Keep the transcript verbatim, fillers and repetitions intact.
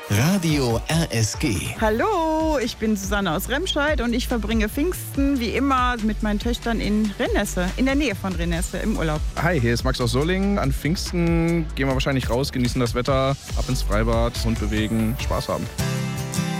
Radio R S G. Hallo, ich bin Susanne aus Remscheid und ich verbringe Pfingsten wie immer mit meinen Töchtern in Renesse, in der Nähe von Renesse im Urlaub. Hi, hier ist Max aus Solingen. An Pfingsten gehen wir wahrscheinlich raus, genießen das Wetter, ab ins Freibad, Hund bewegen, Spaß haben.